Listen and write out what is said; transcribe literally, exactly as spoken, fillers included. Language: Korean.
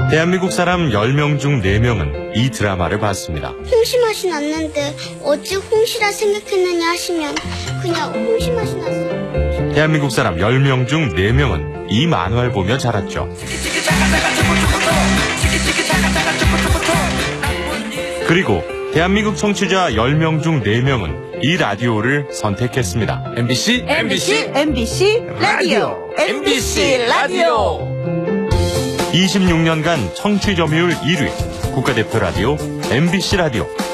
대한민국 사람 열 명 중 네 명은 이 드라마를 봤습니다. 홍시 맛이 났는데 어찌 홍시라 생각했느냐 하시면 그냥 홍시 맛이 났어요. 대한민국 사람 열 명 중 네 명은 이 만화를 보며 자랐죠. 그리고 대한민국 청취자 열 명 중 네 명은 이 라디오를 선택했습니다. 엠비씨 엠비씨 엠비씨 라디오 엠비씨 라디오 이십육 년간 청취 점유율 일 위 국가대표 라디오 엠비씨 라디오.